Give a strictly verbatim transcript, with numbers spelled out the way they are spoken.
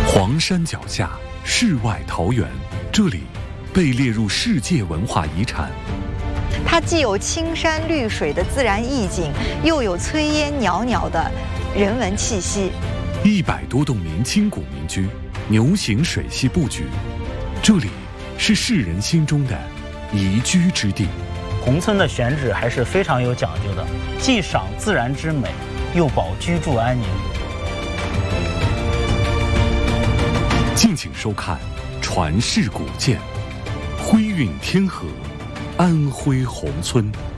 黄山脚下，世外桃源，这里被列入世界文化遗产。 它既有青山绿水的自然意境，又有炊烟袅袅的人文气息。 一百多栋明清古民居，牛形水系布局，这里是世人心中的宜居之地。 宏村的选址还是非常有讲究的，既赏自然之美，又保居住安宁。 敬请收看《传世古建》，徽韵天河，安徽宏村。